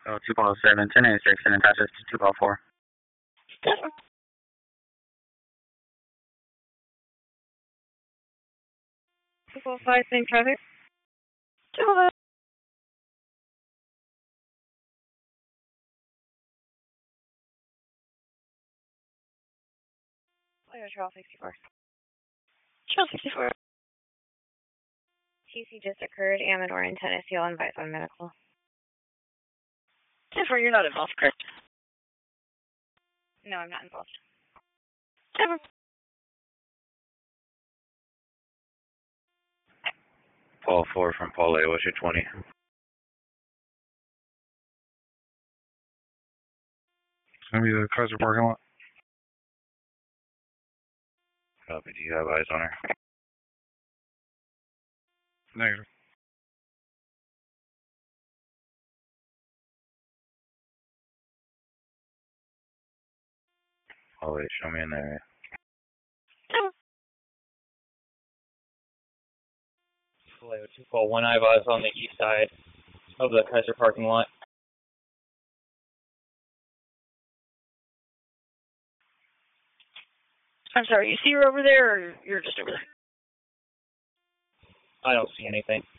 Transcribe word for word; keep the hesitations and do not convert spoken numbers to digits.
Oh, two ball seven, ten eighty-six, and attaches to two ball four. two ball five, same traffic. two ball five. Trail sixty-four. Trail sixty-four. T C just occurred. Amador in Tennessee. I'll invite on medical. ten four, you're not involved, correct? No, I'm not involved. Never. Paul four from Paul A. What's your twenty? It's going to be the Kaiser parking lot. Copy. Do you have eyes on her? Negative. Oh, wait. Show me in there. two four one, I have eyes on the east side of the Kaiser parking lot. I'm sorry, you see her over there, or you're just over there? I don't see anything.